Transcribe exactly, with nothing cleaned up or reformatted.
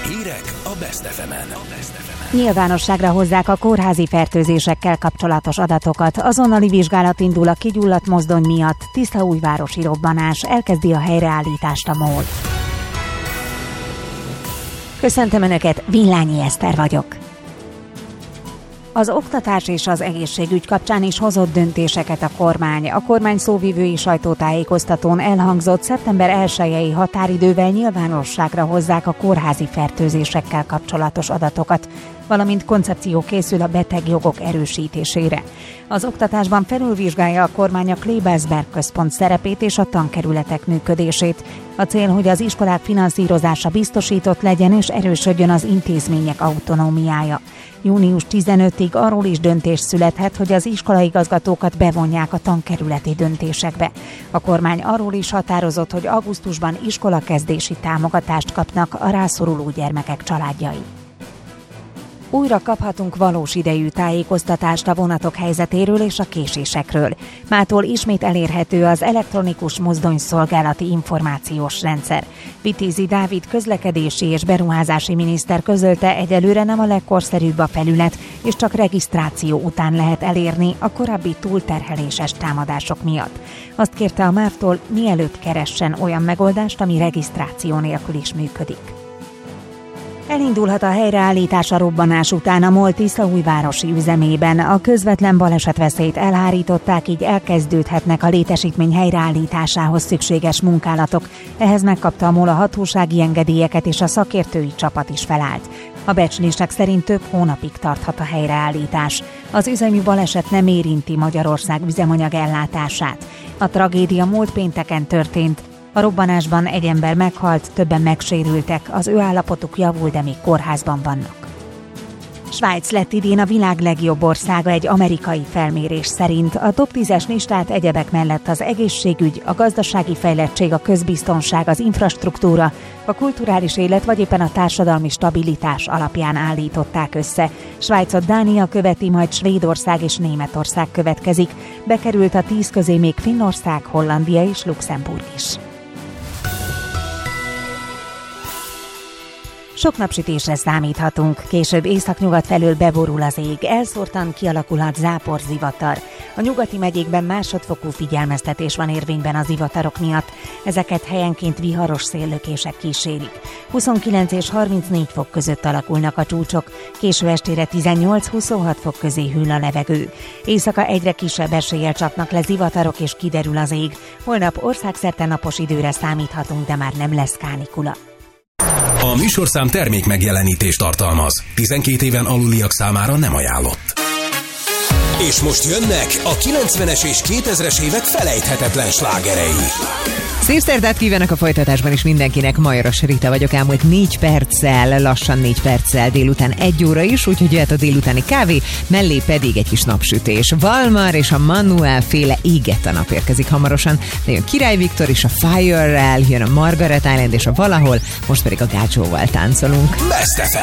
Hírek a Best ef emen. Nyilvánosságra hozzák a kórházi fertőzésekkel kapcsolatos adatokat. Azonnali vizsgálat indul a kigyulladt mozdony miatt. Tiszaújvárosi robbanás. Elkezdi a helyreállítást a MOL. Köszöntöm Önöket, Villányi Eszter vagyok. Az oktatás és az egészségügy kapcsán is hozott döntéseket a kormány. A kormány szóvivői sajtótájékoztatón elhangzott, szeptember elsejei határidővel nyilvánosságra hozzák a kórházi fertőzésekkel kapcsolatos adatokat, valamint koncepció készül a betegjogok erősítésére. Az oktatásban felülvizsgálja a kormány a Klebersberg központ szerepét és a tankerületek működését. A cél, hogy az iskolák finanszírozása biztosított legyen és erősödjön az intézmények autonómiája. június tizenötödikéig arról is döntés születhet, hogy az iskolaigazgatókat bevonják a tankerületi döntésekbe. A kormány arról is határozott, hogy augusztusban iskolakezdési támogatást kapnak a rászoruló gyermekek családjai. Újra kaphatunk valós idejű tájékoztatást a vonatok helyzetéről és a késésekről. Mától ismét elérhető az elektronikus mozdonyszolgálati információs rendszer. Vitézi Dávid közlekedési és beruházási miniszter közölte, egyelőre nem a legkorszerűbb a felület, és csak regisztráció után lehet elérni a korábbi túlterheléses támadások miatt. Azt kérte a MÁV-tól, mielőtt keressen olyan megoldást, ami regisztráció nélkül is működik. Elindulhat a helyreállítás a robbanás után a MOL tiszaújvárosi üzemében. A közvetlen balesetveszélyt elhárították, így elkezdődhetnek a létesítmény helyreállításához szükséges munkálatok. Ehhez megkapta a MOL a hatósági engedélyeket, és a szakértői csapat is felállt. A becslések szerint több hónapig tarthat a helyreállítás. Az üzemi baleset nem érinti Magyarország üzemanyag ellátását. A tragédia múlt pénteken történt. A robbanásban egy ember meghalt, többen megsérültek, az ő állapotuk javul, de még kórházban vannak. Svájc lett idén a világ legjobb országa egy amerikai felmérés szerint. A top tízes listát egyebek mellett az egészségügy, a gazdasági fejlettség, a közbiztonság, az infrastruktúra, a kulturális élet vagy éppen a társadalmi stabilitás alapján állították össze. Svájcot Dánia követi, majd Svédország és Németország következik. Bekerült a tíz közé még Finnország, Hollandia és Luxemburg is. Sok napsütésre számíthatunk, később északnyugat felől beborul az ég, elszórtan kialakulhat záporzivatar. A nyugati megyékben másodfokú figyelmeztetés van érvényben az zivatarok miatt, ezeket helyenként viharos széllökések kísérik. huszonkilenc és harmincnégy fok között alakulnak a csúcsok, késő estére tizennyolc-huszonhat fok közé hűl a levegő. Éjszaka egyre kisebb eséllyel csapnak le zivatarok és kiderül az ég. Holnap országszerte napos időre számíthatunk, de már nem lesz kánikula. A műsorszám termék megjelenítést tartalmaz. tizenkét éven aluliak számára nem ajánlott. És most jönnek a kilencvenes és kétezres évek felejthetetlen slágerei. Szép szerdát kívánok a folytatásban is mindenkinek, Majoros Rita vagyok, elmúlt négy perccel, lassan négy perccel, délután egy óra is, úgyhogy jöhet a délutáni kávé, mellé pedig egy kis napsütés. Valmar és a Manuel féle Égett a nap érkezik hamarosan, de jön Király Viktor is a Fire-rel, jön a Margaret Island és a Valahol, most pedig a Gácsóval táncolunk. Best ef em.